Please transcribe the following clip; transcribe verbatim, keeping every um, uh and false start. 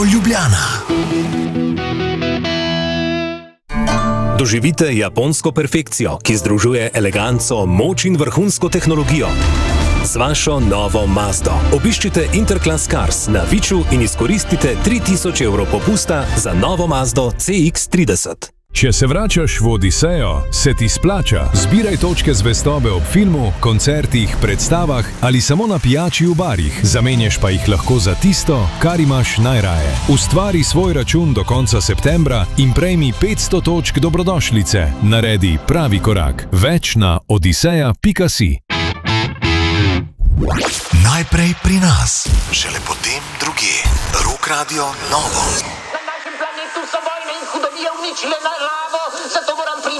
Ljubljana. Doživite japonsko perfekcijo, ki združuje eleganco, moč in vrhunsko tehnologijo. Z vašo novo Mazdo obiščite Interclass Cars na Viču in izkoristite tri tisoč evrov popusta za novo Mazdo C X trideset. Če se vračaš v Odisejo, se ti splača. Zbiraj točke zvestobe ob filmu, koncertih, predstavah ali samo na pijači v barih. Zamenjaš pa jih lahko za tisto, kar imaš najraje. Ustvari svoj račun do konca septembra in prejmi petsto točk dobrodošlice. Naredi pravi korak. Več na odiseja pika si. Najprej pri nas, šele potem drugje. Rock Radio Novo. Na našem planetu so vojne in hudobije uničile naravo, zato moram pri